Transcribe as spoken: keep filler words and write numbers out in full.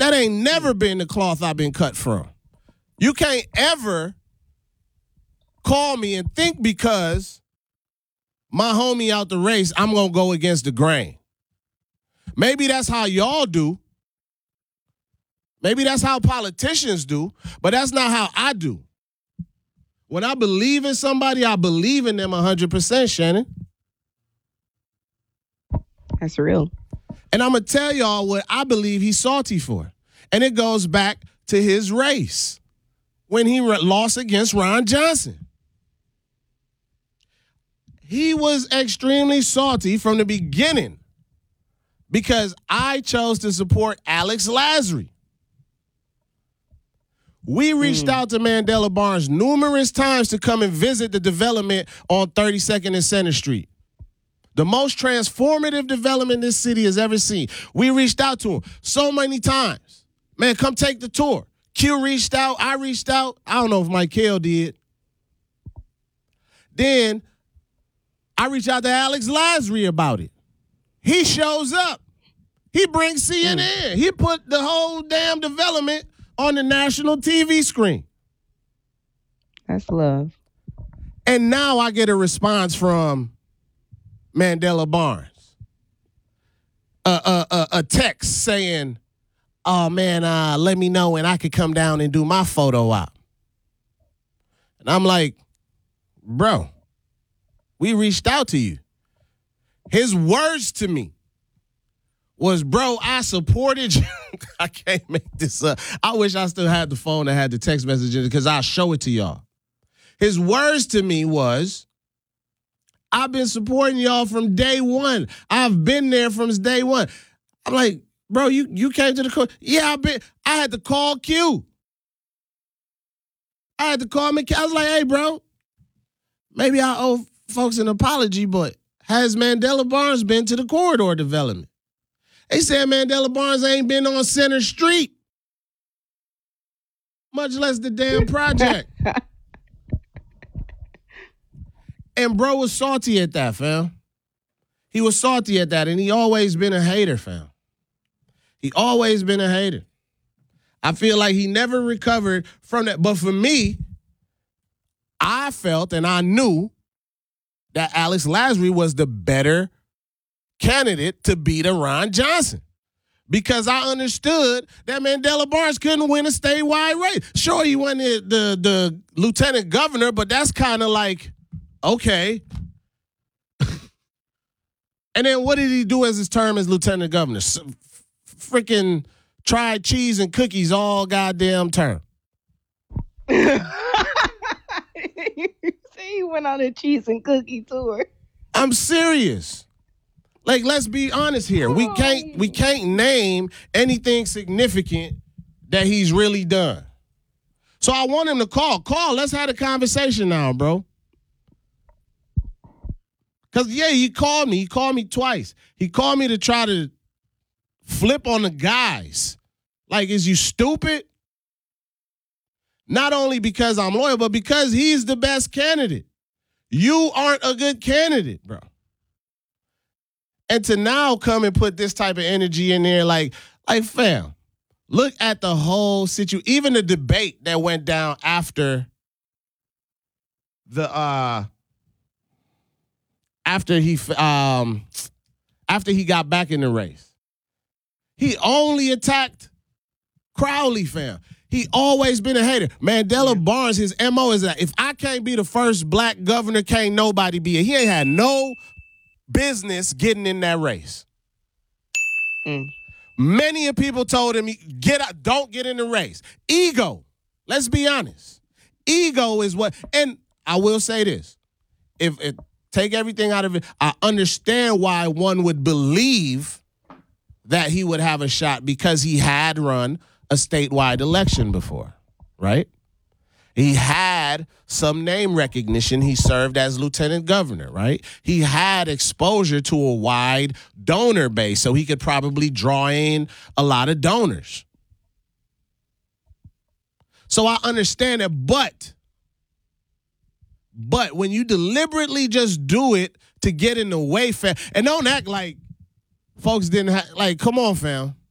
That ain't never been the cloth I've been cut from. You can't ever call me and think because my homie out the race, I'm going to go against the grain. Maybe that's how y'all do. Maybe that's how politicians do, but that's not how I do. When I believe in somebody, I believe in them one hundred percent, Shannon. That's real. And I'm going to tell y'all what I believe he's salty for. And it goes back to his race when he re- lost against Ron Johnson. He was extremely salty from the beginning because I chose to support Alex Lasry. We reached mm. out to Mandela Barnes numerous times to come and visit the development on thirty-second and Center Street. The most transformative development this city has ever seen. We reached out to him so many times. Man, come take the tour. Q reached out. I reached out. I don't know if Michael did. Then I reached out to Alex Lasry about it. He shows up. He brings C N N. Mm. He put the whole damn development on the national T V screen. That's love. And now I get a response from Mandela Barnes. Uh, uh, uh, a text saying, oh, man, uh, let me know when I could come down and do my photo op. And I'm like, bro, we reached out to you. His words to me was, bro, I supported you. I can't make this up. I wish I still had the phone that had the text messages because I'll show it to y'all. His words to me was, I've been supporting y'all from day one. I've been there from day one. I'm like, bro, you, you came to the court. Yeah, I've been. I had to call Q. I had to call me. I was like, hey, bro, maybe I owe folks an apology, but has Mandela Barnes been to the corridor development? They said Mandela Barnes ain't been on Center Street, much less the damn project. And bro was salty at that, fam. He was salty at that, and he always been a hater, fam. He always been a hater. I feel like he never recovered from that. But for me, I felt and I knew that Alex Lasry was the better candidate to beat a Ron Johnson because I understood that Mandela Barnes couldn't win a statewide race. Sure, he won the, the, the lieutenant governor, but that's kind of like, okay. And then what did he do as his term as lieutenant governor? Freaking tried cheese and cookies all goddamn term. See, he went on a cheese and cookie tour. I'm serious. Like, let's be honest here. We can't we can't name anything significant that he's really done. So I want him to call. Call. Let's have a conversation now, bro. Because, yeah, he called me. He called me twice. He called me to try to flip on the guys. Like, is you stupid? Not only because I'm loyal, but because he's the best candidate. You aren't a good candidate, bro. And to now come and put this type of energy in there, like, like, fam, look at the whole situation. Even the debate that went down after the uh, after he um after he got back in the race, he only attacked Crowley, fam. He always been a hater. Mandela Barnes, his M O is that if I can't be the first black governor, can't nobody be it. He ain't had no business getting in that race. Mm. Many of people told him, "Get out, don't get in the race." Ego. Let's be honest. Ego is what, and I will say this: if it take everything out of it, I understand why one would believe that he would have a shot because he had run a statewide election before, right? He had some name recognition. He served as lieutenant governor, right? He had exposure to a wide donor base, so he could probably draw in a lot of donors. So I understand that, but, but when you deliberately just do it to get in the way, fam, and don't act like folks didn't have, like, come on, fam.